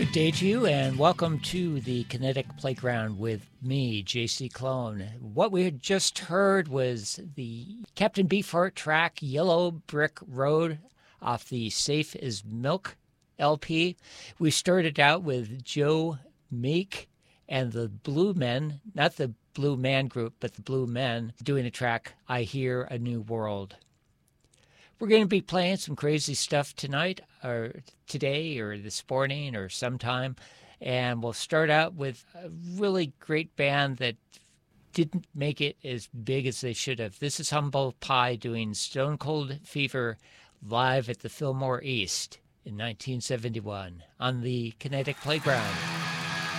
Good day to you, and welcome to the Kinetic Playground with me, J.C. Clone. What we had just heard was the Captain Beefheart track, Yellow Brick Road, off the Safe as Milk LP. We started out with Joe Meek and the Blue Men, not the Blue Man Group, but the Blue Men, doing a track, I Hear a New World. We're going to be playing some crazy stuff tonight, or today, or this morning, or sometime. And we'll start out with a really great band that didn't make it as big as they should have. This is Humble Pie doing Stone Cold Fever live at the Fillmore East in 1971 on the Kinetic Playground.